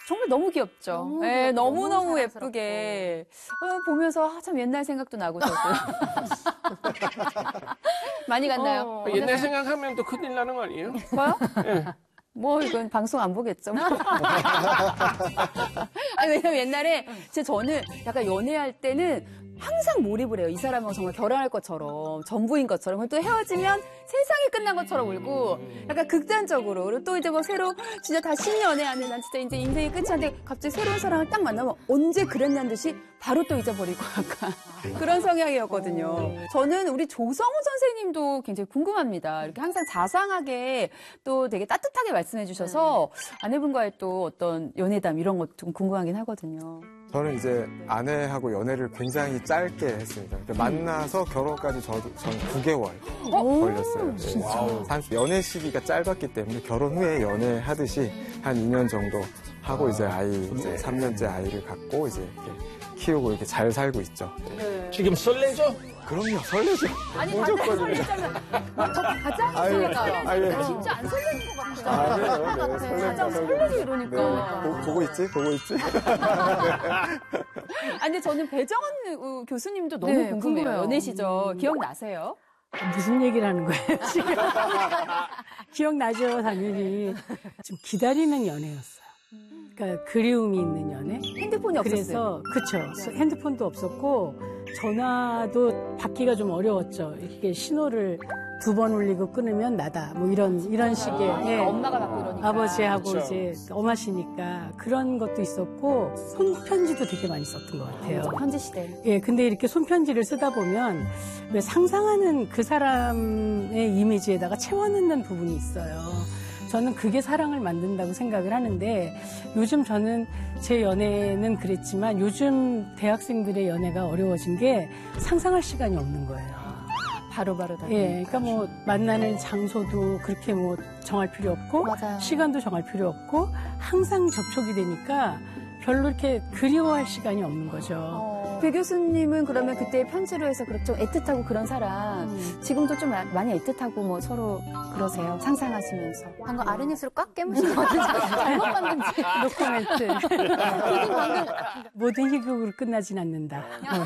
정말 너무 귀엽죠. 네, 너무너무 예쁘게. 보면서 참 옛날 생각도 나고 저도. 많이 갔나요? 옛날 생각하면 또 큰일 나는 거 아니에요? 뭐요? 네. 뭐 이건 방송 안 보겠죠. 아니, 왜냐면 옛날에 저는 약간 연애할 때는 항상 몰입을 해요. 이 사람하고 정말 결혼할 것처럼, 전부인 것처럼. 또 헤어지면 세상이 끝난 것처럼 울고, 약간 극단적으로. 그리고 또 이제 뭐 새로, 진짜 다 신연애하는, 난 진짜 이제 인생이 끝이한데 갑자기 새로운 사람을 딱 만나면 언제 그랬냐는 듯이 바로 또 잊어버리고 약간 그런 성향이었거든요. 저는 우리 조성우 선생님도 굉장히 궁금합니다. 이렇게 항상 자상하게 또 되게 따뜻하게 말씀해 주셔서 아내분과의 또 어떤 연애담 이런 것 좀 궁금하긴 하거든요. 저는 이제 아내하고 연애를 굉장히 짧게 했습니다. 그러니까 만나서 결혼까지 전 9개월 걸렸어요. 네. 연애 시기가 짧았기 때문에 결혼 후에 연애하듯이 한 2년 정도 하고 이제 이제 3년째 아이를 갖고 이제 이렇게 키우고 이렇게 잘 살고 있죠. 네. 지금 설레죠? 그럼요, 설레죠. 아니, 다들 설레잖아요. 저 가장 설레요. 진짜 안 설레는 것 같아요. 가장 설레고 이러니까. 네. 보고 있지? 아니, 근데 저는 배정원 교수님도 너무 궁금해요. 연애 시절. 기억나세요? 무슨 얘기를 하는 거예요, 지금? 기억나죠, 당연히. 좀 기다리는 연애였어요. 그러니까 그리움이 있는 연애. 핸드폰이 없었어요. 그래서 그렇죠. 핸드폰도 없었고 전화도 받기가 좀 어려웠죠. 이렇게 신호를 2번 울리고 끊으면 나다. 뭐 이런 식의. 예. 엄마가 받고 이러니까. 아버지하고 그렇죠. 이제 엄하시니까 그런 것도 있었고 손편지도 되게 많이 썼던 것 같아요. 편지 시대. 예, 근데 이렇게 손편지를 쓰다 보면 왜 상상하는 그 사람의 이미지에다가 채워 넣는 부분이 있어요. 저는 그게 사랑을 만든다고 생각을 하는데 요즘 저는 제 연애는 그랬지만 요즘 대학생들의 연애가 어려워진 게 상상할 시간이 없는 거예요. 바로바로 다. 예, 그러니까 뭐 만나는 장소도 그렇게 뭐 정할 필요 없고 맞아요. 시간도 정할 필요 없고 항상 접촉이 되니까 별로 이렇게 그리워할 시간이 없는 거죠. 배 교수님은 그러면 그때 편지로 해서 그렇게 좀 애틋하고 그런 사람 지금도 좀 많이 애틋하고 뭐 서로 그러세요? 상상하시면서. 방금 아르니스로 꽉 깨무신 거 같은지 잘못 봤는지. 노코멘트. 모든 희극으로 끝나진 않는다.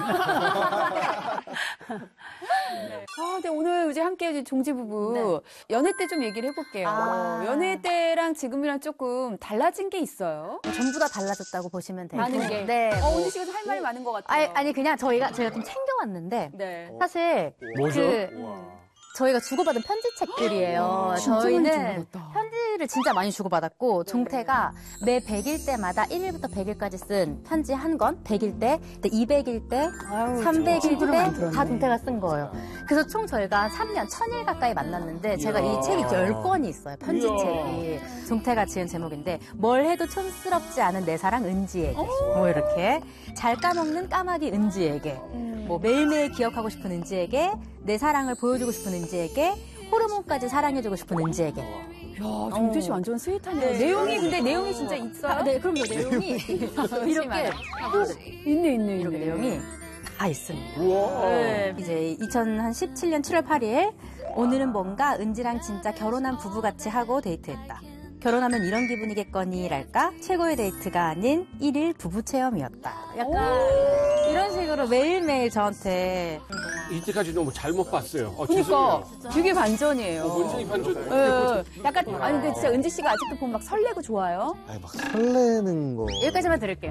근데 오늘 이제 함께 해준 종지부부 연애 때 좀 얘기를 해볼게요. 연애 때랑 지금이랑 조금 달라진 게 있어요? 전부 다 달라졌다고 보시면 돼요. 많은 게. 네. 은지 씨가 할 말이 많은 것 같아요. 아니 그냥 제가 좀 챙겨왔는데 네. 사실 뭐죠? 저희가 주고받은 편지책들이에요. 저희는 편지를 진짜 많이 주고받았고 종태가 매 100일 때마다 1일부터 100일까지 쓴 편지 한 권, 100일 때, 200일 때, 300일 때 다 종태가 쓴 거예요. 그래서 총 저희가 3년, 1000일 가까이 만났는데 제가 이 책이 10권이 있어요. 편지책이. 종태가 지은 제목인데 뭘 해도 촌스럽지 않은 내 사랑 은지에게 뭐 이렇게 잘 까먹는 까마귀 은지에게 뭐 매일매일 기억하고 싶은 은지에게 내 사랑을 보여주고 싶은 은지에게 호르몬까지 사랑해주고 싶은 은지에게. 야, 종태 씨 완전 스윗하네요. 내용이 진짜 있어요? 네, 그럼요. 내용이 이렇게 있네. 이렇게 내용이 다 있습니다. 우와. 네, 이제 2017년 7월 8일 오늘은 뭔가 은지랑 진짜 결혼한 부부같이 하고 데이트했다. 결혼하면 이런 기분이겠거니랄까? 최고의 데이트가 아닌 1일 부부 체험이었다. 약간 이런 식으로 매일매일 저한테 이때까지 너무 잘못 봤어요. 그러니까 되게 반전이에요. 완전히 반전. 약간 근데 진짜 은지 씨가 아직도 보면 막 설레고 좋아요. 아니, 막 설레는 거. 여기까지만 들을게요.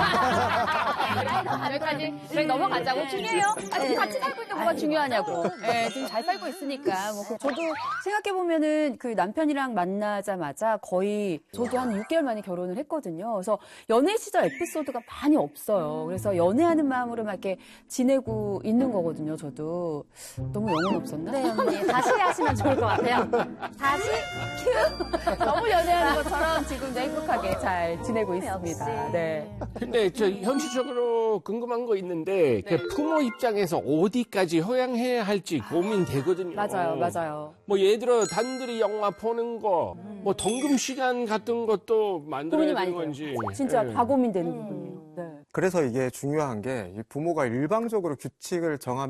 여기까지 저희 넘어가자고. 중요해요. 지금 같이 살고 있는데 뭐가 중요하냐고. 네, 지금 잘 살고 있으니까. 뭐 저도 생각해 보면은 그 남편이랑 만나자마자 거의 저도 한 6개월 만에 결혼을 했거든요. 그래서 연애 시절 에피소드가 많이 없어요. 그래서 연애하는 마음으로 막 이렇게 지내고 있는 거거든요. 저도 너무 영혼 없었나? 네, 언니. 다시 하시면 좋을 것 같아요. 다시 큐. 너무 연애하는 것처럼 지금도 행복하게 잘 지내고 있습니다. 네. 근데 저 현실적으로 궁금한 거 있는데 그 부모 입장에서 어디까지 허용해야 할지 고민되거든요. 맞아요. 뭐 예를 들어 단둘이 영화 보는 거, 뭐 동금 시간 같은 것도 만들어야 고민이 많이 되는 건지. 돼요. 진짜 네. 다 고민되는 부분이에요. 네. 그래서 이게 중요한 게 이 부모가 일방적으로 규칙을 정하면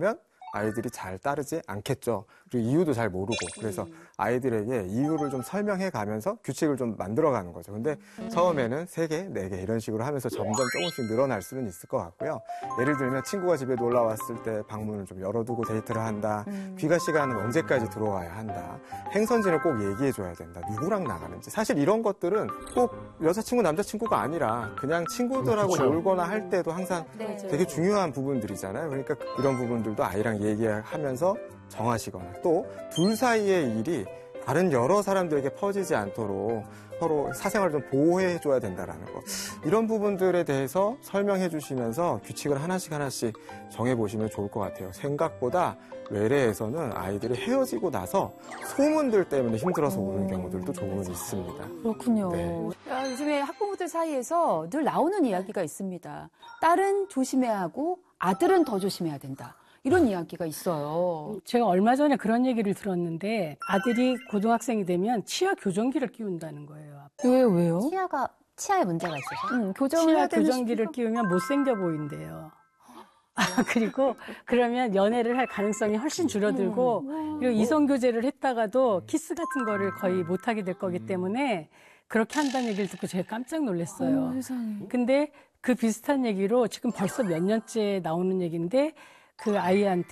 아이들이 잘 따르지 않겠죠. 그리고 이유도 잘 모르고. 그래서 아이들에게 이유를 좀 설명해 가면서 규칙을 좀 만들어가는 거죠. 근데 처음에는 3개, 4개 이런 식으로 하면서 점점 조금씩 늘어날 수는 있을 것 같고요. 예를 들면 친구가 집에 놀러 왔을 때 방문을 좀 열어두고 데이트를 한다. 귀가 시간은 언제까지 들어와야 한다. 행선지를 꼭 얘기해 줘야 된다. 누구랑 나가는지. 사실 이런 것들은 꼭 여자친구, 남자친구가 아니라 그냥 친구들하고 그렇죠. 놀거나 할 때도 항상 되게 중요한 부분들이잖아요. 그러니까 이런 부분들도 아이랑 얘기하면서 정하시거나 또 둘 사이의 일이 다른 여러 사람들에게 퍼지지 않도록 서로 사생활을 좀 보호해 줘야 된다라는 거. 이런 부분들에 대해서 설명해 주시면서 규칙을 하나씩 정해 보시면 좋을 것 같아요. 생각보다 외래에서는 아이들이 헤어지고 나서 소문들 때문에 힘들어서 오는 경우들도 조금은 있습니다. 그렇군요. 네. 야, 요즘에 학부모들 사이에서 늘 나오는 이야기가 있습니다. 딸은 조심해야 하고 아들은 더 조심해야 된다. 이런 이야기가 있어요. 제가 얼마 전에 그런 얘기를 들었는데 아들이 고등학생이 되면 치아 교정기를 끼운다는 거예요. 왜요? 치아에 문제가 있어서. 교정을 치아 해야 되는 교정기를 시기가- 끼우면 못생겨 보인대요. 그리고 그러면 연애를 할 가능성이 훨씬 줄어들고 그리고 이성교제를 했다가도 키스 같은 거를 거의 못하게 될 거기 때문에 그렇게 한다는 얘기를 듣고 제가 깜짝 놀랐어요. 세상에. 근데 그 비슷한 얘기로 지금 벌써 몇 년째 나오는 얘기인데 그 아이한테